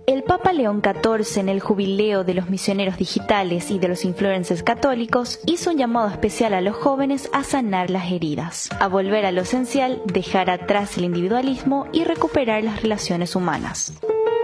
El Papa León XIV, en el jubileo de los misioneros digitales y de los influencers católicos, hizo un llamado especial a los jóvenes a sanar las heridas, a volver a lo esencial, dejar atrás el individualismo y recuperar las relaciones humanas.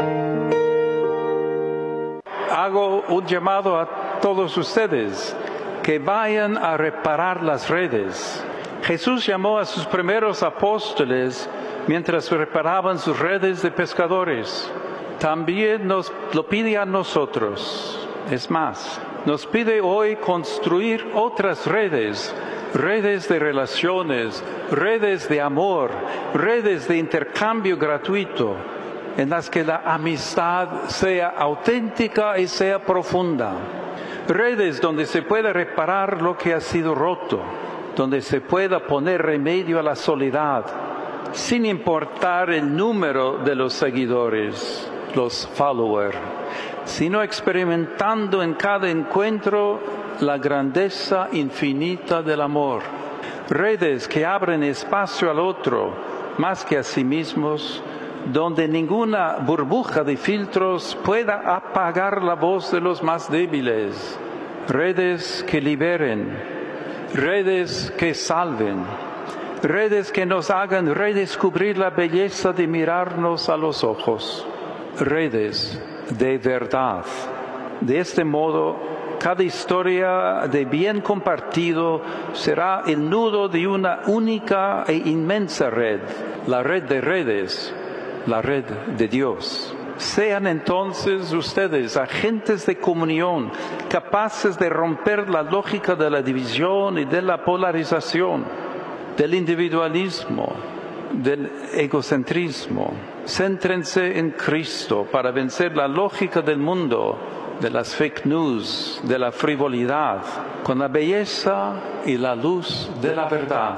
Hago un llamado a todos ustedes que vayan a reparar las redes. Jesús llamó a sus primeros apóstoles mientras reparaban sus redes de pescadores. También nos lo pide a nosotros. Es más, nos pide hoy construir otras redes, redes de relaciones, redes de amor, redes de intercambio gratuito, en las que la amistad sea auténtica y sea profunda. Redes donde se pueda reparar lo que ha sido roto, donde se pueda poner remedio a la soledad, sin importar el número de los seguidores, los followers, sino experimentando en cada encuentro la grandeza infinita del amor. Redes que abren espacio al otro, más que a sí mismos, donde ninguna burbuja de filtros pueda apagar la voz de los más débiles. Redes que liberen, redes que salven, redes que nos hagan redescubrir la belleza de mirarnos a los ojos. Redes de verdad. De este modo, cada historia de bien compartido será el nudo de una única e inmensa red, la red de redes, la red de Dios. Sean entonces ustedes agentes de comunión, capaces de romper la lógica de la división y de la polarización, del individualismo, del egocentrismo. Céntrense en Cristo para vencer la lógica del mundo, de las fake news, de la frivolidad, con la belleza y la luz de la verdad.